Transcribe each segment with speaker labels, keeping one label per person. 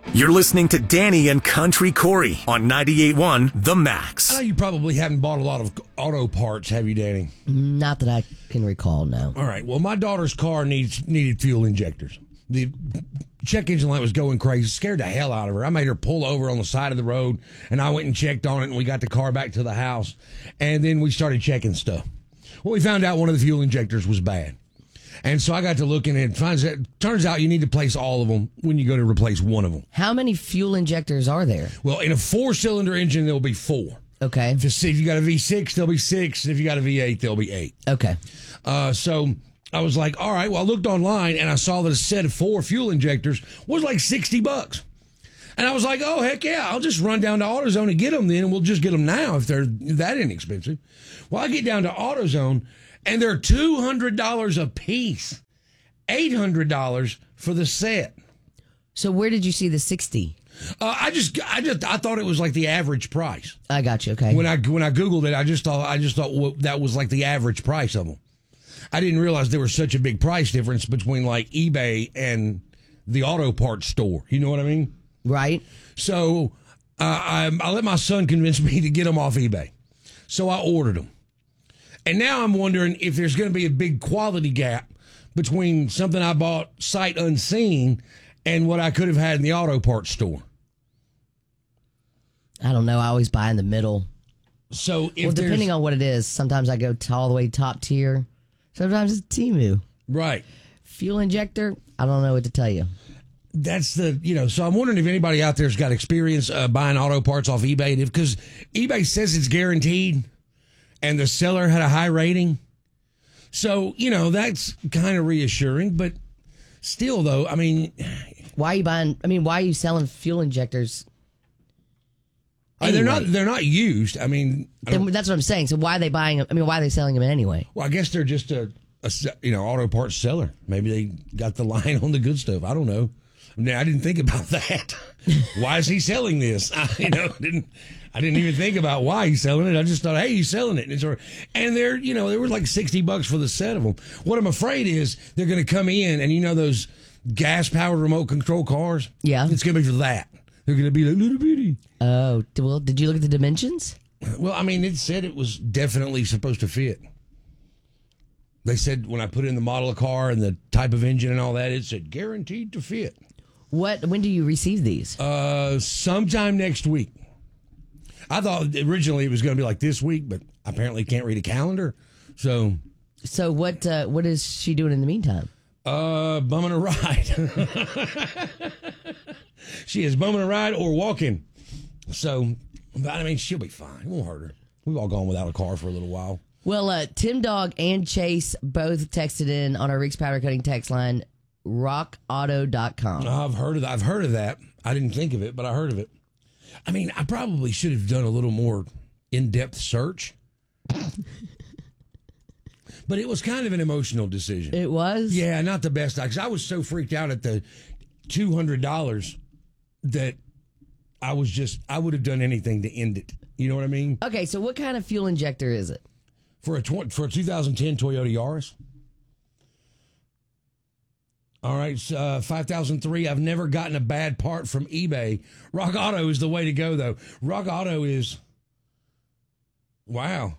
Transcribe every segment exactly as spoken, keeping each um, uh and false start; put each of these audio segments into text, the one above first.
Speaker 1: You're listening to Danny and Country Corey on ninety-eight point one The Max.
Speaker 2: I know you probably haven't bought a lot of auto parts, have you, Danny?
Speaker 3: Not that I can recall, no.
Speaker 2: All right. Well, my daughter's car needs needed fuel injectors. The check engine light was going crazy. Scared the hell out of her. I made her pull over on the side of the road, and I went and checked on it, and we got the car back to the house. And then we started checking stuff. Well, we found out one of the fuel injectors was bad. And so I got to looking and it finds out, turns out you need to place all of them when you go to replace one of them.
Speaker 3: How many fuel injectors are there?
Speaker 2: Well, in a four-cylinder engine, there'll be four.
Speaker 3: Okay.
Speaker 2: If, if you got a V six, there'll be six. If you got a V eight, there'll be eight.
Speaker 3: Okay.
Speaker 2: Uh, so I was like, all right, well, I looked online and I saw that a set of four fuel injectors was like sixty bucks. And I was like, oh, heck yeah, I'll just run down to AutoZone and get them then, and we'll just get them now if they're that inexpensive. Well, I get down to AutoZone, and they're two hundred dollars a piece, eight hundred dollars for the set.
Speaker 3: So where did you see the sixty?
Speaker 2: Uh, I just, I just, I thought it was like the average price.
Speaker 3: I got you. Okay.
Speaker 2: When I when I Googled it, I just thought, I just thought well, that was like the average price of them. I didn't realize there was such a big price difference between like eBay and the auto parts store. You know what I mean?
Speaker 3: Right.
Speaker 2: So uh, I, I let my son convince me to get them off eBay. So I ordered them. And now I'm wondering if there's going to be a big quality gap between something I bought sight unseen and what I could have had in the auto parts store.
Speaker 3: I don't know. I always buy in the middle.
Speaker 2: So if
Speaker 3: well, depending
Speaker 2: there's-
Speaker 3: on what it is, sometimes I go to all the way top tier. Sometimes it's Temu.
Speaker 2: Right.
Speaker 3: Fuel injector, I don't know what to tell you.
Speaker 2: That's the, you know, so I'm wondering if anybody out there's got experience uh, buying auto parts off eBay. Because eBay says it's guaranteed and the seller had a high rating. So, you know, that's kind of reassuring. But still, though, I mean.
Speaker 3: Why are you buying, I mean, why are you selling fuel injectors?
Speaker 2: Anyway? They're not They're not used. I mean. I
Speaker 3: then that's what I'm saying. So why are they buying them? I mean, why are they selling them anyway?
Speaker 2: Well, I guess they're just a, a, you know, auto parts seller. Maybe they got the line on the good stuff. I don't know. I mean, I didn't think about that. Why is he selling this? I, you know, didn't I didn't even think about why he's selling it. I just thought, hey, he's selling it. And, it's, and they're, you know, they were like sixty bucks for the set of them. What I'm afraid is they're going to come in and, you know, those gas-powered remote control cars?
Speaker 3: Yeah.
Speaker 2: It's going to be for that. They're going to be like little bitty.
Speaker 3: Oh, well, did you look at the dimensions?
Speaker 2: Well, I mean, it said it was definitely supposed to fit. They said when I put in the model of car and the type of engine and all that, it said guaranteed to fit.
Speaker 3: What? When do you receive these?
Speaker 2: Uh, sometime next week. I thought originally it was going to be like this week, but apparently can't read a calendar. So,
Speaker 3: so what? Uh, what is she doing in the meantime?
Speaker 2: Uh, bumming a ride. She is bumming a ride or walking. So, but I mean, she'll be fine. It won't hurt her. We've all gone without a car for a little while.
Speaker 3: Well, uh, Tim Dog and Chase both texted in on our Rick's Powder Coating text line, rock auto dot com.
Speaker 2: I've heard of that. I've heard of that. I didn't think of it, but I heard of it. I mean, I probably should have done a little more in-depth search. But it was kind of an emotional decision.
Speaker 3: It was?
Speaker 2: Yeah, not the best. Because I was so freaked out at the two hundred dollars that I was just, I would have done anything to end it. You know what I mean?
Speaker 3: Okay, so what kind of fuel injector is it?
Speaker 2: For a, tw- for a two thousand ten Toyota Yaris. All right, uh, five thousand three. I've never gotten a bad part from eBay. Rock Auto is the way to go, though. Rock Auto is, wow.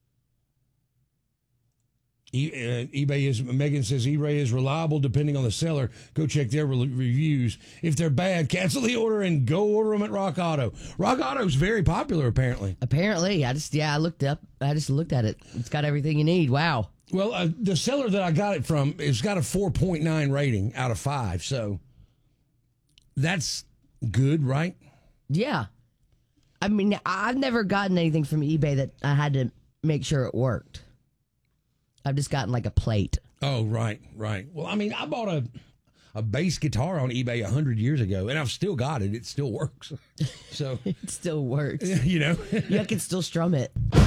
Speaker 2: E- uh, eBay is, Megan says, eBay is reliable depending on the seller. Go check their re- reviews. If they're bad, cancel the order and go order them at Rock Auto. Rock Auto is very popular, apparently.
Speaker 3: Apparently. I just, yeah, I looked up, I just looked at it. It's got everything you need. Wow.
Speaker 2: Well, uh, the seller that I got it from, it's got a four point nine rating out of five, so that's good, right?
Speaker 3: Yeah. I mean, I've never gotten anything from eBay that I had to make sure it worked. I've just gotten like a plate.
Speaker 2: Oh, right, right. Well, I mean, I bought a a bass guitar on eBay a hundred years ago, and I've still got it. It still works. So
Speaker 3: it still works.
Speaker 2: You know,
Speaker 3: you can still strum it.